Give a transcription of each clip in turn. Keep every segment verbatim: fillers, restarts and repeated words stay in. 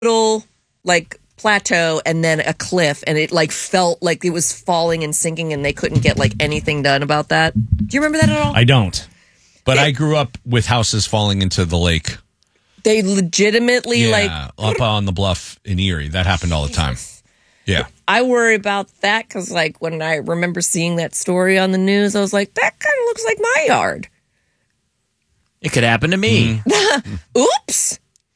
little like plateau and then a cliff, and it like felt like it was falling and sinking, and they couldn't get like anything done about that. Do you remember that at all? I don't. But It- I grew up with houses falling into the lake. They legitimately Yeah, like up on the bluff in Erie. That happened all the time. Yeah. I worry about that because, like, when I remember seeing that story on the news, I was like, that kind of looks like my yard. It could happen to me. Mm-hmm. Oops.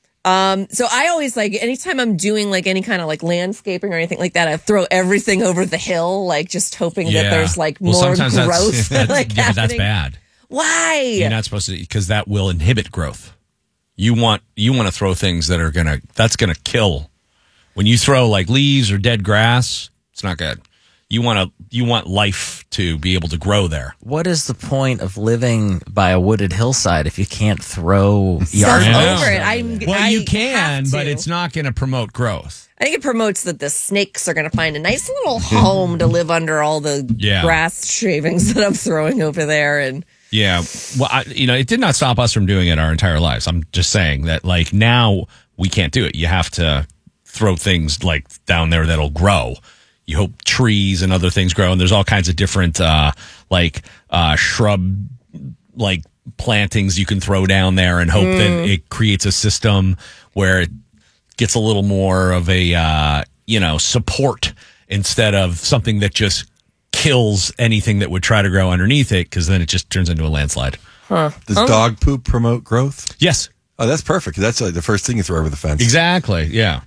Um, so I always, like, anytime I'm doing, like, any kind of, like, landscaping or anything like that, I throw everything over the hill, like, just hoping Yeah. that there's, like, Well, more sometimes growth. That's, like, yeah, but that's happening. bad. Why? You're not supposed to, because that will inhibit growth. You want you want to throw things that are gonna that's gonna kill. When you throw like leaves or dead grass, it's not good. You want to you want life to be able to grow there. What is the point of living by a wooded hillside if you can't throw Stuff yard Yeah. over it. I'm, Well, I you can, have but to. it's not going to promote growth. I think it promotes that the snakes are going to find a nice little home to live under all the Yeah. grass shavings that I'm throwing over there. And Yeah, well, I, you know, it did not stop us from doing it our entire lives. I'm just saying that, like, now we can't do it. You have to throw things like down there that'll grow. You hope trees and other things grow, and there's all kinds of different, uh, like, uh, shrub, like plantings you can throw down there, and hope that it creates a system where it gets a little more of a, uh, you know, support instead of something that just kills anything that would try to grow underneath it, because then it just turns into a landslide. Does dog poop promote growth? Yes, Oh, that's perfect. 'Cause that's like the first thing you throw over the fence. exactly. Yeah.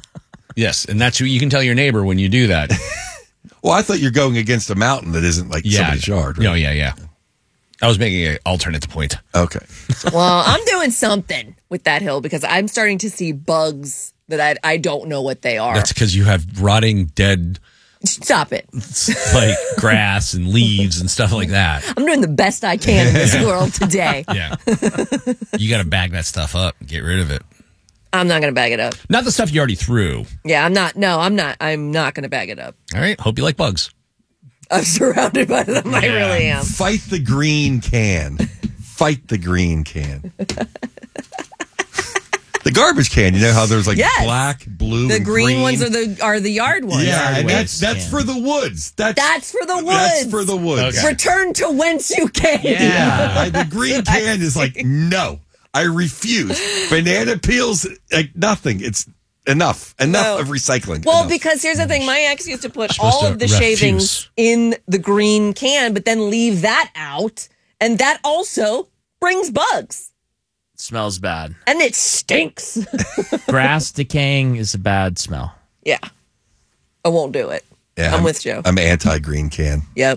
Yes, and that's what you can tell your neighbor when you do that. Well, I thought you're going against a mountain that isn't like Yeah. somebody's yard. Right? Oh, yeah, yeah. I was making an alternate point. Okay. well, I'm doing something with that hill because I'm starting to see bugs that I, I don't know what they are. That's because you have rotting, dead, Stop it. like grass and leaves and stuff like that. I'm doing the best I can in this world today. Yeah. You got to bag that stuff up and get rid of it. I'm not going to bag it up. Not the stuff you already threw. Yeah, I'm not. No, I'm not. I'm not going to bag it up. All right. Hope you like bugs. I'm surrounded by them. I Yeah. really am. Fight the green can. Fight the green can. The garbage can. You know how there's like Yes. black, blue, The and green, green ones are the are the yard ones. Yeah, Yard and that's waste that's can. for the woods. That's That's for the woods. That's for the woods. Okay. Return to whence you came. Yeah, I- the green can is like no, I refuse. Banana peels, like nothing. It's enough, enough No. of recycling. Well, Enough. because here's the thing. My ex used to put Supposed all to of the refuse. shavings in the green can, but then leave that out. And that also brings bugs. Smells bad. And it stinks. Grass decaying is a bad smell. Yeah. I won't do it. Yeah, I'm with Joe. I'm anti-green can. Yep.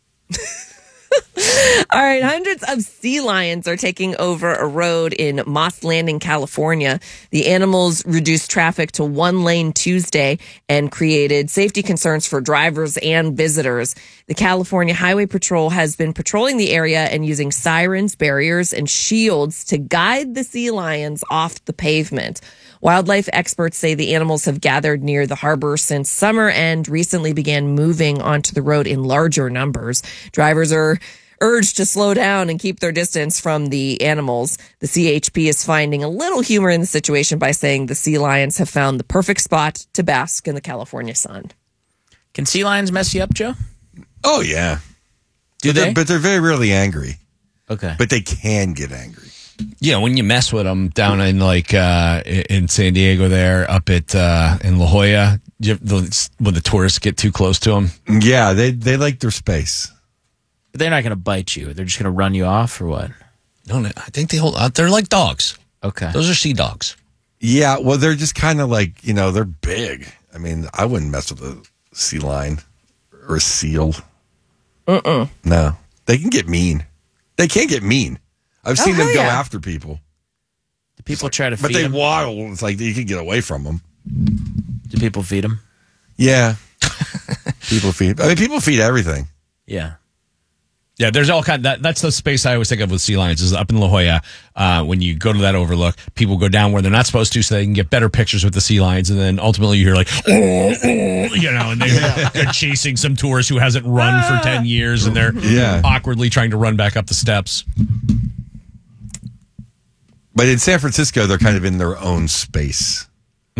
All right, hundreds of sea lions are taking over a road in Moss Landing, California. The animals reduced traffic to one lane Tuesday and created safety concerns for drivers and visitors. The California Highway Patrol has been patrolling the area and using sirens, barriers, and shields to guide the sea lions off the pavement. Wildlife experts say the animals have gathered near the harbor since summer and recently began moving onto the road in larger numbers. Drivers are urged to slow down and keep their distance from the animals. The C H P is finding a little humor in the situation by saying the sea lions have found the perfect spot to bask in the California sun. Can sea lions mess you up, Joe? Oh yeah, Do but they're, they? but they're very rarely angry. Okay. But they can get angry. Yeah, when you mess with them down in like uh, in San Diego, there up at uh, in La Jolla, you, the, when the tourists get too close to them. Yeah, they they like their space. But they're not going to bite you. They're just going to run you off or what? No, no, I think they hold. Uh, they're like dogs. Okay. Those are sea dogs. Yeah, well, they're just kind of like, you know, they're big. I mean, I wouldn't mess with a sea lion or a seal. Uh-uh. No, they can get mean. They can get mean. I've seen them hell go yeah. after people, Do people try to but feed they them? waddle. It's like you can get away from them. Do people feed them? Yeah, people feed. I mean, people feed everything. Yeah. Yeah, there's all kind. That that's the space I always think of with sea lions is up in La Jolla. Uh, when you go to that overlook, people go down where they're not supposed to, so they can get better pictures with the sea lions. And then ultimately, you hear like, oh, oh, you know, and they, they're chasing some tourist who hasn't run for ten years, and they're Yeah. awkwardly trying to run back up the steps. But in San Francisco, they're kind of in their own space.